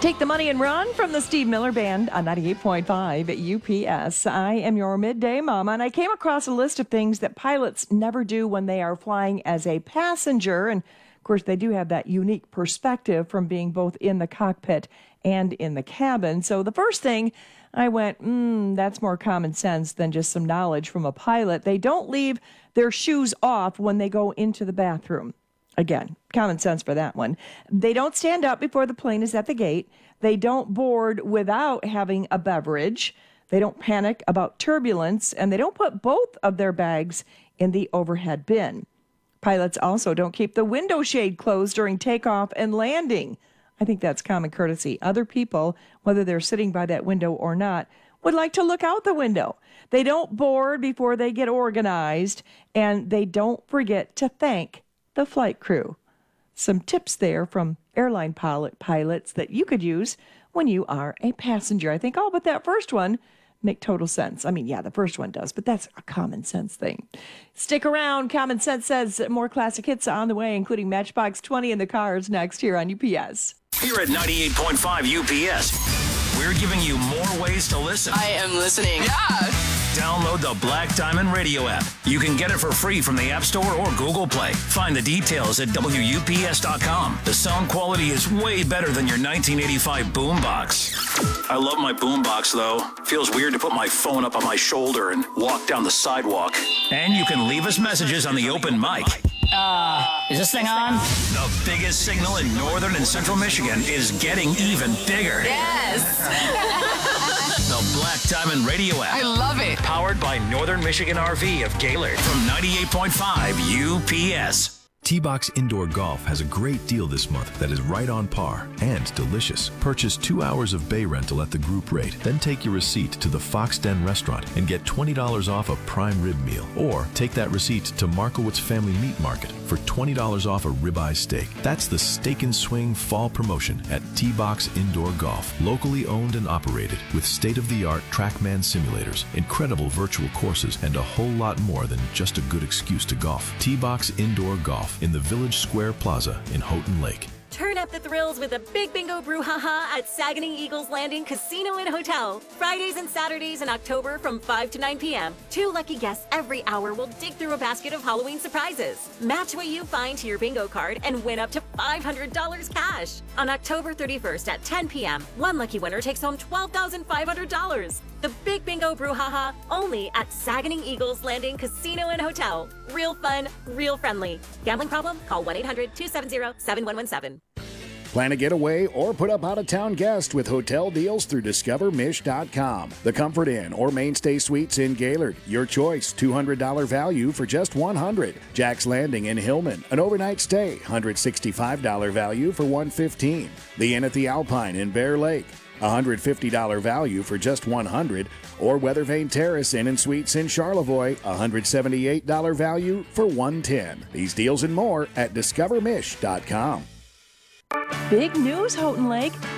Take the money and run from the Steve Miller Band on 98.5 UPS. I am your midday mama, and I came across a list of things that pilots never do when they are flying as a passenger. And of course, they do have that unique perspective from being both in the cockpit and in the cabin. So the first thing I went, that's more common sense than just some knowledge from a pilot. They don't leave their shoes off when they go into the bathroom. Again, common sense for that one. They don't stand up before the plane is at the gate. They don't board without having a beverage. They don't panic about turbulence, and they don't put both of their bags in the overhead bin. Pilots also don't keep the window shade closed during takeoff and landing. I think that's common courtesy. Other people, whether they're sitting by that window or not, would like to look out the window. They don't board before they get organized, and they don't forget to thank the flight crew. Some tips there from airline pilots that you could use when you are a passenger. I think all but that first one make total sense. I mean, yeah, the first one does, but that's a common sense thing. Stick around. Common Sense says more classic hits on the way, including Matchbox 20 in the cars next here on UPS. Here at 98.5 UPS, we're giving you more ways to listen. I am listening. Yeah. Download the Black Diamond Radio app. You can get it for free from the App Store or Google Play. Find the details at WUPS.com. The sound quality is way better than your 1985 boombox. I love my boombox, though. Feels weird to put my phone up on my shoulder and walk down the sidewalk. And you can leave us messages on the open mic. Is this thing on? The biggest signal in northern and central Michigan is getting even bigger. Yes. The Black Diamond Radio app. I love it. Powered by Northern Michigan RV of Gaylord from 98.5 UPS. T-Box Indoor Golf has a great deal this month that is right on par and delicious. Purchase 2 hours of bay rental at the group rate, then take your receipt to the Fox Den restaurant and get $20 off a prime rib meal. Or take that receipt to Markowitz Family Meat Market for $20 off a ribeye steak. That's the Steak and Swing fall promotion at T-Box Indoor Golf. Locally owned and operated with state-of-the-art TrackMan simulators, incredible virtual courses, and a whole lot more than just a good excuse to golf. T-Box Indoor Golf in the Village Square Plaza in Houghton Lake. Turn up the thrills with a Big Bingo Brouhaha at Saganing Eagles Landing Casino and Hotel. Fridays and Saturdays in October from 5 to 9 p.m. 2 lucky guests every hour will dig through a basket of Halloween surprises. Match what you find to your bingo card and win up to $500 cash. On October 31st at 10 p.m., one lucky winner takes home $12,500. The Big Bingo Brouhaha, only at Saganing Eagles Landing Casino and Hotel. Real fun, real friendly. Gambling problem? Call 1-800-270-7117. Plan a getaway or put up out-of-town guest with hotel deals through DiscoverMish.com. The Comfort Inn or Mainstay Suites in Gaylord. Your choice, $200 value for just $100. Jack's Landing in Hillman, an overnight stay, $165 value for $115. The Inn at the Alpine in Bear Lake, $150 value for just $100, or Weathervane Terrace Inn and Suites in Charlevoix, $178 value for $110. These deals and more at DiscoverMish.com. Big news, Houghton Lake.